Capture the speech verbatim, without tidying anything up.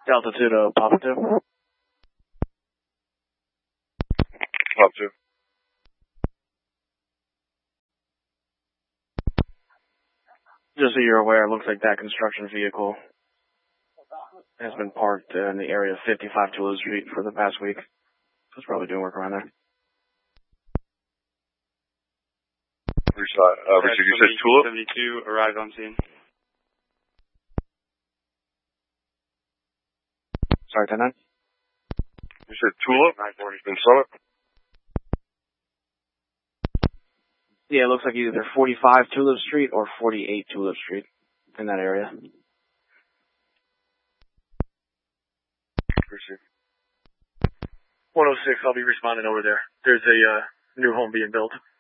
Delta two to Papa two. Papa two. Just so you're aware, it looks like that construction vehicle has been parked uh, in the area of fifty-five Toulouse Street for the past week. So it's probably doing work around there. Richard, uh, Richard, you said Tulip? seventy-two arrived on scene. Sorry, ten nine? You said Tulip? In Summit? Yeah, it looks like either forty-five Tulip Street or forty-eight Tulip Street in that area. Richard. one oh six, I'll be responding over there. There's a uh, new home being built.